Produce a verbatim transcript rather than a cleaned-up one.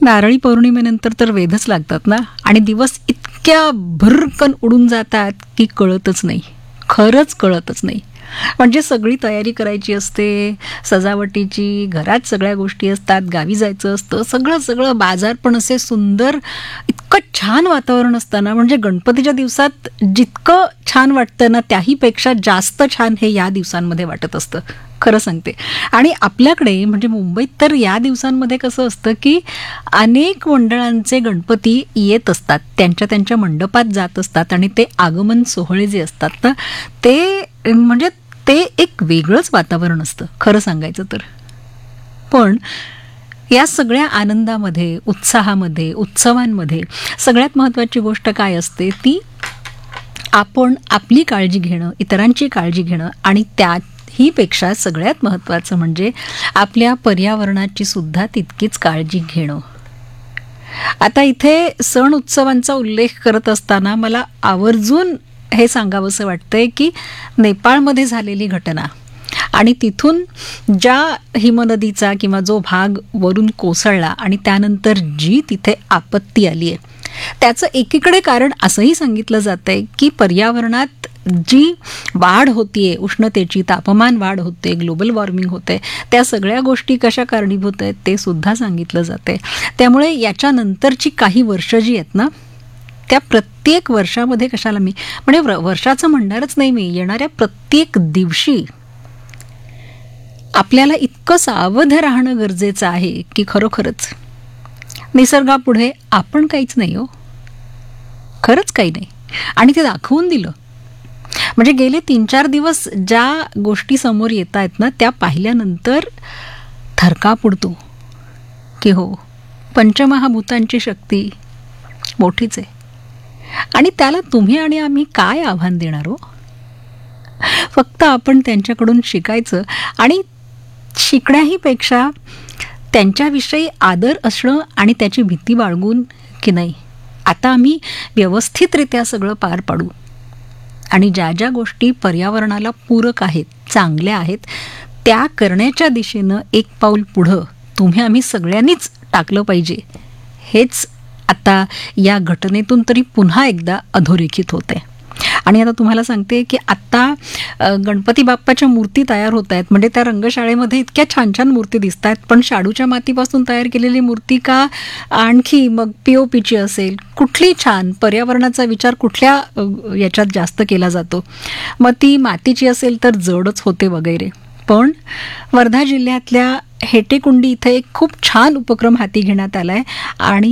नारळी पौर्णिमेनंतर तर वेधच लागतात ना, आणि दिवस इतक्या भरकन उडून जातात की कळतच नाही, खरंच कळतच नाही. म्हणजे सगळी तयारी करायची असते, सजावटीची, घरात सगळ्या गोष्टी असतात, गावी जायचं असतं, सगळं सगळं बाजार पण असे सुंदर, इतकं छान वातावरण असताना, म्हणजे गणपतीच्या दिवसात जितकं छान वाटतं ना, त्याहीपेक्षा जास्त छान हे या दिवसांमध्ये वाटत असतं, खरं सांगते. आणि आपल्याकडे म्हणजे मुंबईत तर या दिवसांमध्ये कसं असतं की अनेक मंडळांचे गणपती येत असतात, त्यांच्या त्यांच्या मंडपात जात असतात, आणि ते आगमन सोहळे जे असतात ना, ते म्हणजे ते एक वेगळंच वातावरण असतं, खरं सांगायचं तर. पण या सगळ्या आनंदामध्ये, उत्साहामध्ये, उत्सवांमध्ये सगळ्यात महत्त्वाची गोष्ट काय असते, ती आपण आपली काळजी घेणं, इतरांची काळजी घेणं, आणि त्याही पेक्षा सगळ्यात महत्त्वाचं म्हणजे आपल्या पर्यावरणाची सुद्धा तितकीच काळजी घेणं. आता इथे सण उत्सवांचा उल्लेख करत असताना मला आवर्जून हे सांगावंसं वाटतंय की नेपाळमध्ये झालेली घटना आणि तिथून ज्या हिमनदीचा किंवा जो भाग वरून कोसळला आणि त्यानंतर जी तिथे आपत्ती आली आहे, त्याचं एकीकडे कारण असंही सांगितलं जातंय की पर्यावरणात जी वाढ होतीये, उष्णतेची, तापमान वाढ होते, ग्लोबल वॉर्मिंग होते, त्या सगळ्या गोष्टी कशा कारणीभूत आहेत ते सुद्धा सांगितलं जाते. त्यामुळे याच्यानंतरची काही वर्ष जी आहेत ना, त्या प्रत्येक वर्षामध्ये कशाला मी म्हणजे वर्षाचं म्हणणारच नाही मी, येणाऱ्या प्रत्येक दिवशी आपल्याला इतकं सावध राहणं गरजेचं आहे की खरोखरच निसर्गापुढे आपण काहीच नाही हो, खरंच काही नाही. आणि ते दाखवून दिलं. म्हणजे गेले तीन चार दिवस ज्या गोष्टी समोर येत आहेत ना, त्या पाहिल्यानंतर थरकाप उडतो की हो, पंचमहाभूतांची शक्ती मोठीच आहे, आणि त्याला तुम्ही आणि आम्ही काय आव्हान देणार हो. फक्त आपण त्यांच्याकडून शिकायचं, आणि शिकण्याही पेक्षा त्यांच्याविषयी आदर असणं आणि त्याची भीती बाळगून की नाही, आता आम्ही व्यवस्थितरित्या सगळं पार पाडू, आणि ज्या ज्या गोष्टी पर्यावरणाला पूरक आहेत, चांगल्या आहेत, त्या करण्याच्या दिशेनं एक पाऊल पुढं तुम्ही आम्ही सगळ्यांनीच टाकलं पाहिजे. हेच आता या घटनेतून तरी पुन्हा एकदा अधोरेखित होते. आणि आता तुम्हाला सांगते की आत्ता गणपती बाप्पाच्या मूर्ती तयार होत आहेत, म्हणजे त्या रंगशाळेमध्ये इतक्या छान छान मूर्ती दिसत आहेत, पण शाडूच्या मातीपासून तयार केलेली मूर्ती का आणखी मग पी ओ पीची असेल, कुठली छान, पर्यावरणाचा विचार कुठल्या याच्यात जास्त केला जातो, मग ती मातीची असेल तर जडच होते वगैरे. पण वर्धा जिल्ह्यातल्या हेटेकुंडी इथे एक खूप छान उपक्रम हाती घेण्यात आला आहे, आणि